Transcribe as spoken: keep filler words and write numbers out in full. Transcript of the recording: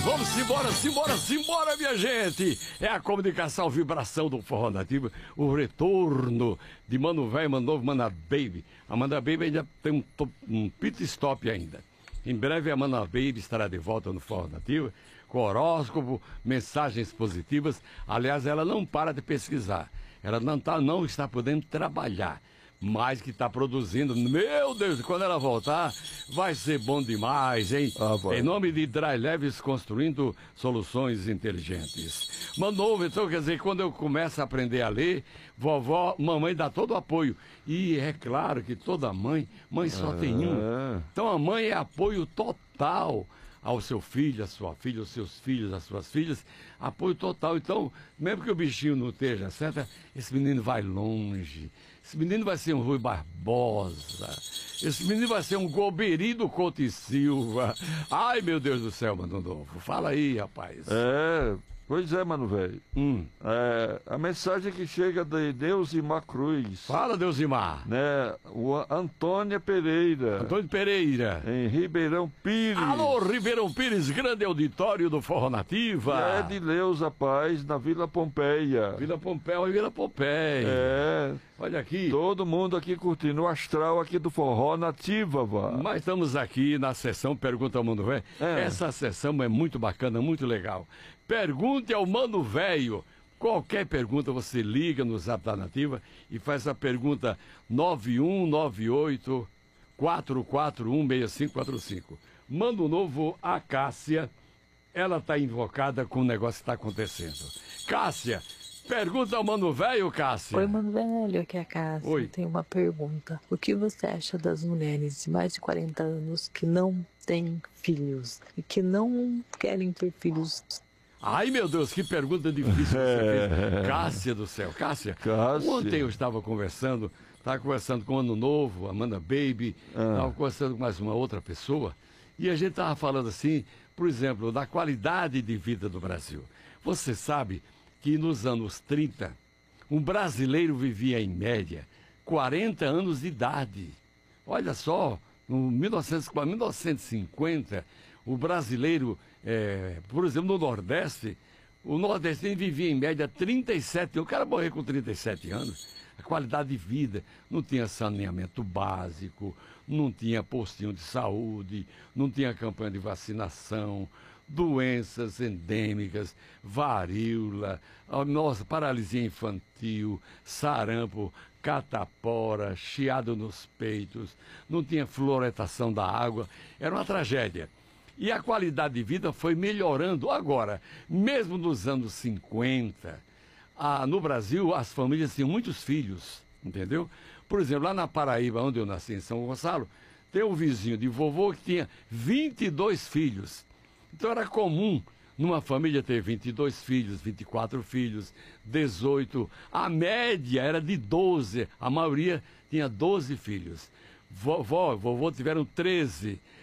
Vamos embora, simbora, simbora, minha gente! É a comunicação, vibração do Forró Nativo, o retorno de Mano Velho, Mano Novo, Mana Baby. A Mana Baby ainda tem um, top, um pit stop ainda. Em breve a Mana Baby estará de volta no Forró Nativo, com horóscopo, mensagens positivas. Aliás, ela não para de pesquisar. Ela não, tá, não está podendo trabalhar, mas que está produzindo. Meu Deus, quando ela voltar, vai ser bom demais, hein? Ah, em nome de Dry Leves, construindo soluções inteligentes. Mano, então, quer dizer, quando eu começo a aprender a ler, vovó, mamãe dá todo o apoio. E é claro que toda mãe, mãe só ah. tem um. Então a mãe é apoio total ao seu filho, à sua filha, aos seus filhos, às suas filhas, apoio total. Então, mesmo que o bichinho não esteja certo, esse menino vai longe. Esse menino vai ser um Rui Barbosa. Esse menino vai ser um Goberi do Couto e Silva. Ai, meu Deus do céu, Mano Novo. Fala aí, rapaz. É, pois é, Mano Velho. Hum. É, a mensagem que chega de Deusimar Cruz. Fala, Deusimar. Né, o Antônia Pereira. Antônio Pereira. Em Ribeirão Pires. Alô, Ribeirão Pires, grande auditório do Forró Nativa. É de Leusa Paz, na Vila Pompeia. Vila Pompeia, Vila Pompeia. É. Olha aqui. Todo mundo aqui curtindo o astral aqui do Forró Nativa, vá. Mas estamos aqui na sessão Pergunta ao Mano Velho. É. Essa sessão é muito bacana, muito legal. Pergunte ao Mano Velho. Qualquer pergunta você liga no Zap da Nativa e faz a pergunta nove um nove oito, quatro quatro um, seis cinco quatro cinco. Mano Novo, a Cássia, ela está invocada com o negócio que está acontecendo. Cássia, pergunta ao Mano Velho, Cássia. Oi, Mano Velho, aqui é a Cássia. Oi. Eu tenho uma pergunta. O que você acha das mulheres de mais de quarenta anos que não têm filhos e que não querem ter filhos? Ai, meu Deus, que pergunta difícil você fez. Cássia do céu, Cássia. Cássia. Ontem eu estava conversando, estava conversando com o Ano Novo, Amanda Baby, estava ah. conversando com mais uma outra pessoa, e a gente estava falando assim, por exemplo, da qualidade de vida do Brasil. Você sabe que nos anos trinta, um brasileiro vivia em média quarenta anos de idade. Olha só, no mil novecentos e cinquenta, o brasileiro, é, por exemplo, no Nordeste, o nordestino vivia em média trinta e sete anos. O cara morreu com trinta e sete anos. A qualidade de vida, não tinha saneamento básico, não tinha postinho de saúde, não tinha campanha de vacinação, doenças endêmicas, varíola, nossa, paralisia infantil, sarampo, catapora, chiado nos peitos, não tinha fluoretação da água, era uma tragédia. E a qualidade de vida foi melhorando. Agora, mesmo nos anos cinquenta, ah, no Brasil as famílias tinham muitos filhos, entendeu? Por exemplo, lá na Paraíba, onde eu nasci, em São Gonçalo, tem um vizinho de vovô que tinha vinte e dois filhos. Então era comum numa família ter vinte e dois filhos, vinte e quatro filhos, dezoito. A média era de doze, a maioria tinha doze filhos. Vovó, vovô tiveram treze.